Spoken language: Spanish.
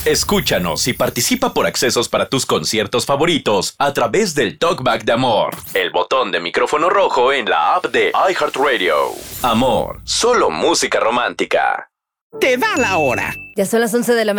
Escúchanos y participa por accesos para tus conciertos favoritos a través del Talkback de Amor, el botón de micrófono rojo en la app de iHeartRadio. Amor, solo música romántica. Te da la hora. Ya son las 11 de la